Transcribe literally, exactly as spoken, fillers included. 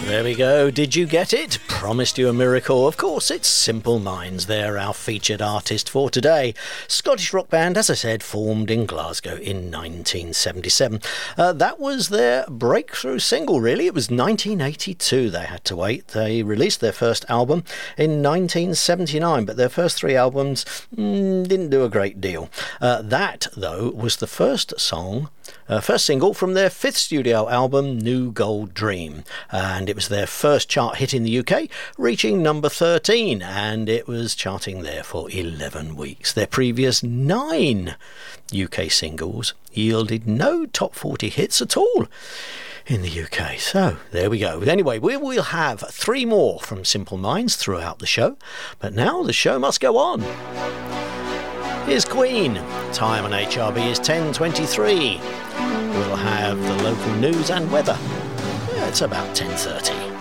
There we go. Did you get it? Promised you a miracle. Of course, it's Simple Minds. They're our featured artist for today. Scottish rock band, as I said, formed in Glasgow in nineteen seventy-seven. Uh, that was their breakthrough single, really. It was nineteen eighty-two they had to wait. They released their first album in nineteen seventy-nine, but their first three albums mm, didn't do a great deal. Uh, that, though, was the first song Uh, first single from their fifth studio album, New Gold Dream, and it was their first chart hit in the U K, reaching number thirteen, and it was charting there for eleven weeks. Their previous nine U K singles yielded no top forty hits at all in the U K. So there we go. Anyway, we will have three more from Simple Minds throughout the show, but now the show must go on. Here's Queen. Time on H R B is ten twenty-three. We'll have the local news and weather. Yeah, it's about ten thirty.